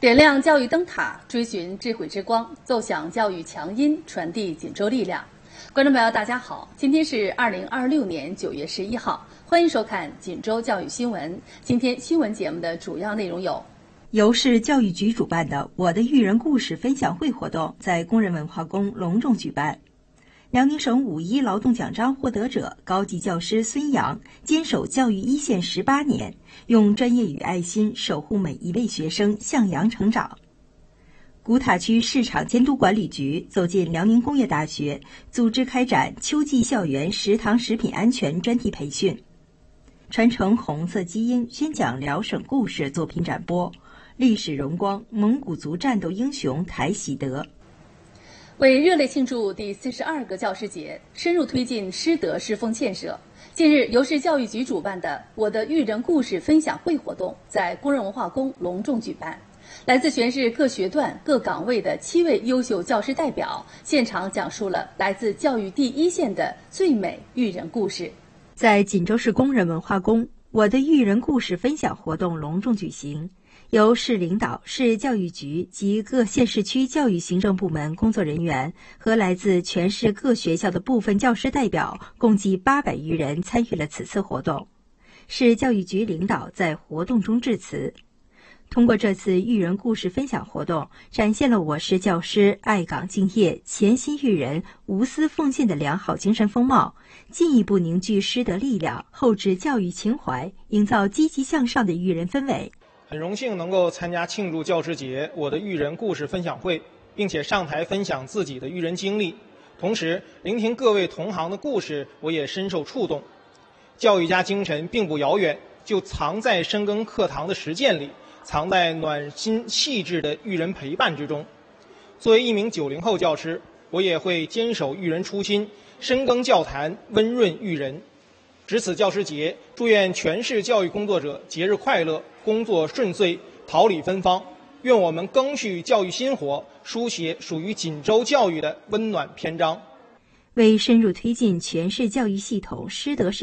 点亮教育灯塔，追寻智慧之光，奏响教育强音，传递锦州力量。观众朋友，大家好，今天是2026年9月11号，欢迎收看锦州教育新闻。今天新闻节目的主要内容有： 由市教育局主办的"我的育人故事"分享会活动在工人文化宫隆重举办。辽宁省5·1劳动奖章获得者高级教师孙阳坚守教育一线18年，用专业与爱心守护每一位学生向阳成长。古塔区市场监督管理局走进辽宁工业大学，组织开展秋季校园食堂食品安全专题培训。传承红色基因，宣讲辽省故事作品展播，历史荣光蒙古族战斗英雄台喜德。 为热烈庆祝第42个教师节，深入推进师德师风建设，近日由市教育局主办的"我的育人故事"分享会活动在工人文化宫隆重举办。来自全市各学段、各岗位的7位优秀教师代表，现场讲述了来自教育第一线的最美育人故事。 在锦州市工人文化宫，"我的育人故事"分享活动隆重举行。由市领导、市教育局及各县市区教育行政部门工作人员和来自全市各学校的部分教师代表共计800余人参与了此次活动。市教育局领导在活动中致辞，通过这次育人故事分享活动，展现了我市教师爱岗敬业、潜心育人、无私奉献的良好精神风貌，进一步凝聚师德力量，厚植教育情怀，营造积极向上的育人氛围。 很荣幸能够参加庆祝教师节我的育人故事分享会，并且上台分享自己的育人经历，同时聆听各位同行的故事，我也深受触动。教育家精神并不遥远，就藏在深耕课堂的实践里，藏在暖心细致的育人陪伴之中。作为一名90后教师，我也会坚守育人初心，深耕教坛，温润育人。值此教师节，祝愿全市教育工作者节日快乐，工作顺遂，桃李芬芳。愿我们赓续教育薪火，书写属于锦州教育的温暖篇章。 为深入推进全市教育系统师德师